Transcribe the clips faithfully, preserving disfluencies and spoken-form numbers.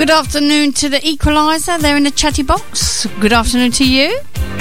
Good afternoon to the Equaliser there in the chatty box. Good afternoon to you.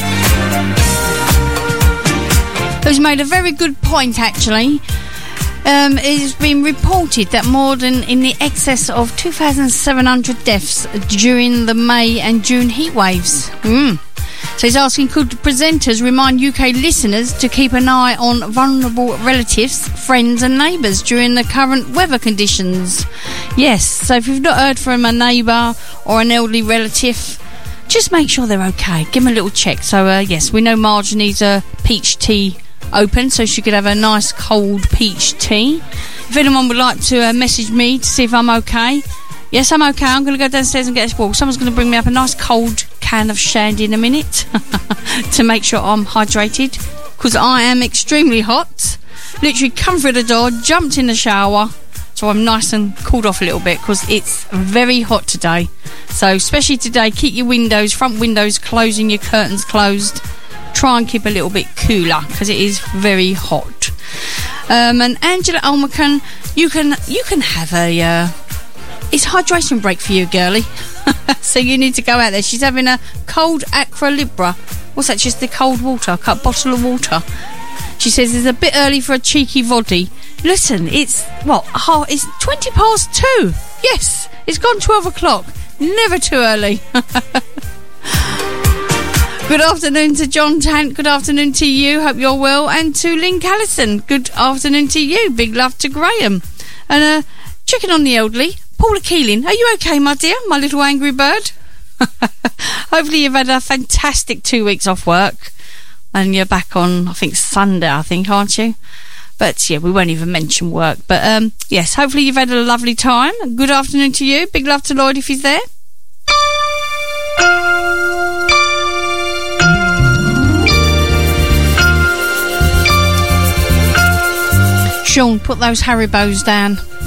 Who's made a very good point, actually. Um, it has been reported that more than in the excess of two thousand seven hundred deaths during the May and June heat waves. Mm. So he's asking, could presenters remind U K listeners to keep an eye on vulnerable relatives, friends and neighbours during the current weather conditions? Yes, so if you've not heard from a neighbour or an elderly relative, just make sure they're okay. Give them a little check. So, uh, yes, we know Marge needs a peach tea open, so she could have a nice cold peach tea. If anyone would like to uh, message me to see if I'm okay, yes, I'm okay. I'm going to go downstairs and get this water. Someone's going to bring me up a nice cold can of shandy in a minute to make sure I'm hydrated, because I am extremely hot. Literally come through the door, jumped in the shower, so I'm nice and cooled off a little bit, because it's very hot today. So especially today, keep your windows, front windows closed and your curtains closed. Try and keep a little bit cooler, because it is very hot. Um, and Angela Olmacan, you can you can have a uh, it's hydration break for you, girlie. So you need to go out there. She's having a cold Aqua Libra. What's that? Just the cold water, a cup bottle of water. She says it's a bit early for a cheeky voddy. Listen, it's what? Oh, it's twenty past two. Yes, it's gone twelve o'clock. Never too early. Good afternoon to John Tant. Good afternoon to you. Hope you're well. And to Lynn Callison. Good afternoon to you. Big love to Graham. And uh, checking on the elderly. Paula Keeling. Are you okay, my dear? My little angry bird. Hopefully you've had a fantastic two weeks off work. And you're back on, I think, Sunday, I think, aren't you? But, yeah, we won't even mention work. But, um, yes, hopefully you've had a lovely time. Good afternoon to you. Big love to Lloyd if he's there. Sean, put those Haribos down.